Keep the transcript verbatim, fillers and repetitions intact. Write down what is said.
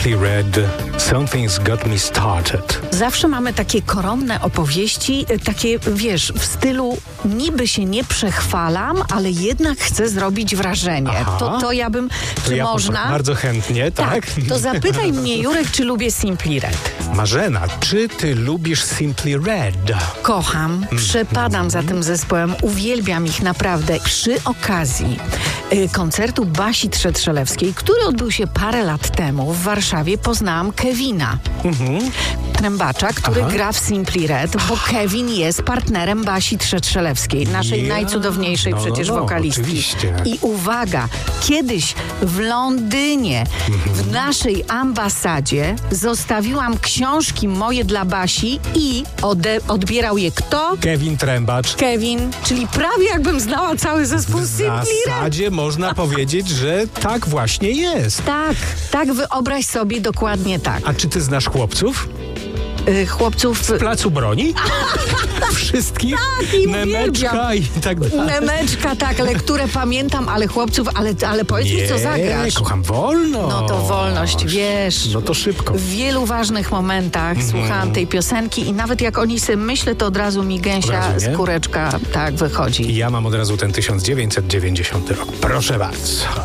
Simply Red, Something's Got Me Started. Zawsze mamy takie koronne opowieści, takie, wiesz, w stylu niby się nie przechwalam, ale jednak chcę zrobić wrażenie. To, to ja bym, To czy ja można? Bardzo chętnie, tak? Tak, to zapytaj mnie, Jurek, czy lubię Simply Red. Marzena, czy ty lubisz Simply Red? Kocham, przepadam za tym zespołem, uwielbiam ich naprawdę. Przy okazji y, koncertu Basi Trzetrzelewskiej, który odbył się parę lat temu w Warszawie, poznałam Kevina, Mhm. trębacza, który Aha. gra w Simply Red, bo Kevin jest partnerem Basi Trzetrzelewskiej, naszej Ja. najcudowniejszej No, no, przecież no, wokalistki. oczywiście. I uwaga, kiedyś w Londynie, w naszej ambasadzie zostawiłam książki moje dla Basi i ode- odbierał je kto? Kevin Trębacz. Kevin, czyli prawie jakbym znała cały zespół W Simply Red. zasadzie można powiedzieć, że tak właśnie jest. Tak, tak, wyobraź sobie dokładnie tak. A czy ty znasz chłopców? Y, chłopców... W Placu Broni? Wszystkich? Tak, i Nemeczka uwielbiam. i tak dalej. Nemeczka, tak, lekturę pamiętam, ale chłopców, ale, ale powiedz mi, co zagrasz. kocham wolność. No to wolność, wiesz. No to szybko. W wielu ważnych momentach słuchałam tej piosenki i nawet jak o niej sobie myślę, to od razu mi gęsia Od razu, nie? skóreczka tak wychodzi. I ja mam od razu ten tysiąc dziewięćset dziewięćdziesiąty rok. Proszę bardzo.